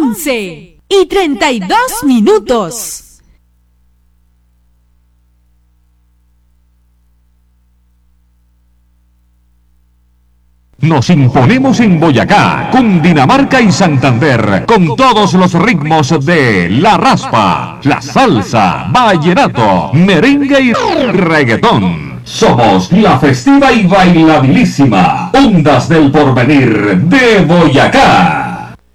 11:32. Nos imponemos en Boyacá, Cundinamarca y Santander, con todos los ritmos de la raspa, la salsa, vallenato, merengue y reggaetón. Somos la festiva y bailabilísima Ondas del Porvenir de Boyacá.